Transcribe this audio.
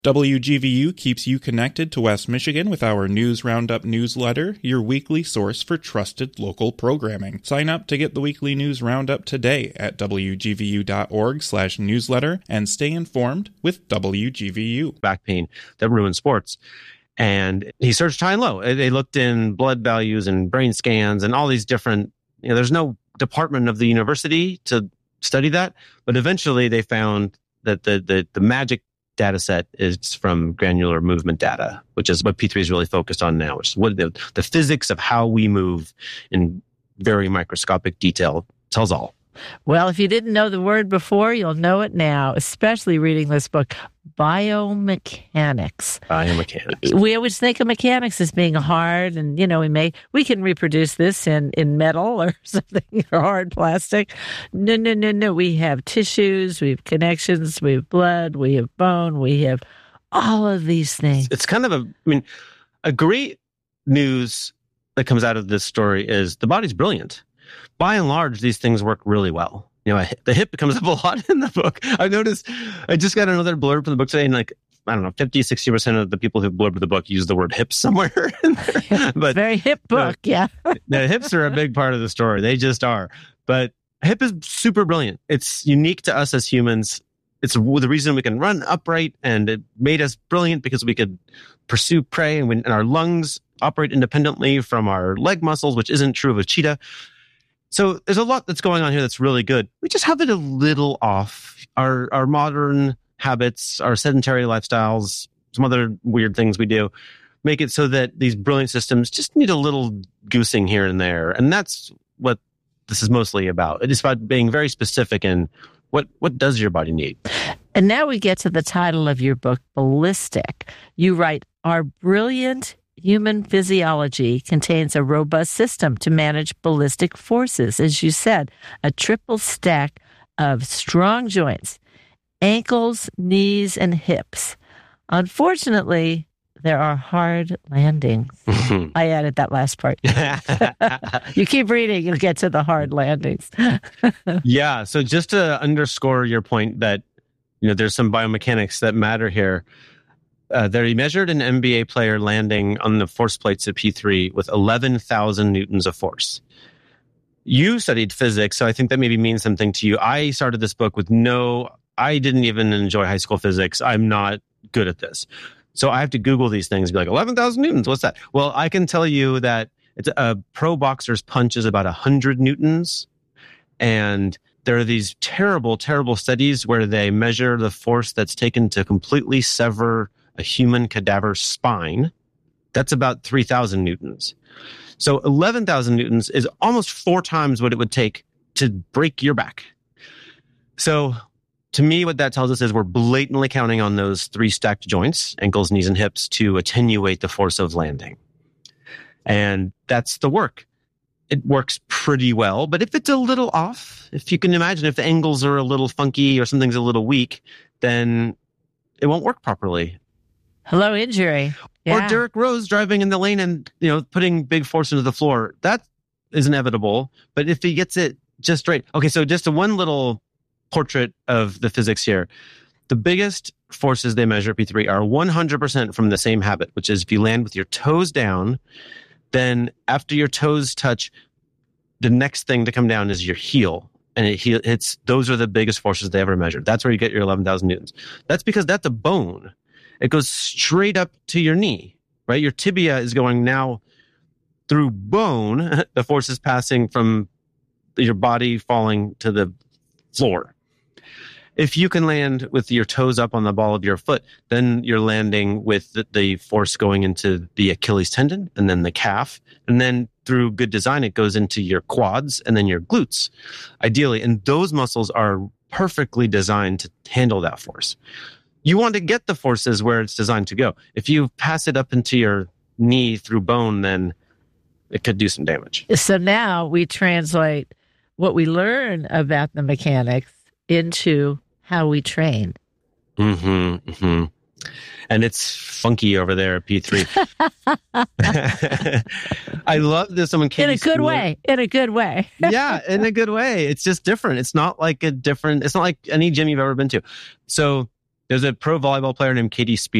WGVU keeps you connected to West Michigan with our News Roundup newsletter, your weekly source for trusted local programming. Sign up to get the weekly News Roundup today at wgvu.org/newsletter and stay informed with WGVU. Back pain that ruins sports. And he searched high and low. They looked in blood values and brain scans and all these different, there's no department of the university to study that. But eventually they found that the magic data set is from granular movement data, which is what P3 is really focused on now, which is what the physics of how we move in very microscopic detail tells all. Well, if you didn't know the word before, you'll know it now, especially reading this book, Biomechanics. Biomechanics. We always think of mechanics as being hard, and we can reproduce this in metal or something, or hard plastic. No. We have tissues, we have connections, we have blood, we have bone, we have all of these things. It's kind of a great news that comes out of this story is the body's brilliant. By and large, these things work really well. The hip comes up a lot in the book. I've noticed, I just got another blurb from the book today, and 50-60% of the people who blurb the book use the word hips somewhere in there. But very hip book, yeah. The hips are a big part of the story. They just are. But hip is super brilliant. It's unique to us as humans. It's the reason we can run upright, and it made us brilliant because we could pursue prey, and our lungs operate independently from our leg muscles, which isn't true of a cheetah. So there's a lot that's going on here that's really good. We just have it a little off. Our modern habits, our sedentary lifestyles, some other weird things we do, make it so that these brilliant systems just need a little goosing here and there. And that's what this is mostly about. It's about being very specific in what does your body need. And now we get to the title of your book, Ballistic. You write, our brilliant human physiology contains a robust system to manage ballistic forces. As you said, a triple stack of strong joints, ankles, knees, and hips. Unfortunately, there are hard landings. I added that last part. You keep reading, you'll get to the hard landings. Yeah. So just to underscore your point that, there's some biomechanics that matter here. They measured an NBA player landing on the force plates at P3 with 11,000 newtons of force. You studied physics, so I think that maybe means something to you. I started this book with I didn't even enjoy high school physics. I'm not good at this. So I have to Google these things and be like, 11,000 newtons, what's that? Well, I can tell you that it's a pro boxer's punch is about 100 newtons. And there are these terrible, terrible studies where they measure the force that's taken to completely sever a human cadaver's spine. That's about 3,000 newtons. So 11,000 newtons is almost 4 times what it would take to break your back. So to me, what that tells us is we're blatantly counting on those 3 stacked joints, ankles, knees, and hips, to attenuate the force of landing. And that's the work. It works pretty well, but if it's a little off, if you can imagine if the angles are a little funky or something's a little weak, then it won't work properly. Hello, injury. Yeah. Or Derrick Rose driving in the lane and, putting big force into the floor. That is inevitable. But if he gets it just right. Okay, so just one little portrait of the physics here. The biggest forces they measure at P3 are 100% from the same habit, which is if you land with your toes down, then after your toes touch, the next thing to come down is your heel. And those are the biggest forces they ever measured. That's where you get your 11,000 newtons. That's because that's a bone. It goes straight up to your knee, right? Your tibia is going now through bone. The force is passing from your body falling to the floor. If you can land with your toes up on the ball of your foot, then you're landing with the force going into the Achilles tendon and then the calf. And then through good design, it goes into your quads and then your glutes, ideally. And those muscles are perfectly designed to handle that force. You want to get the forces where it's designed to go. If you pass it up into your knee through bone, then it could do some damage. So now we translate what we learn about the mechanics into how we train. And it's funky over there at P3. I love this. Someone came in a good way. In a good way. Yeah, in a good way. It's just different. It's not like any gym you've ever been to. So There's a pro volleyball player named Katie Spieler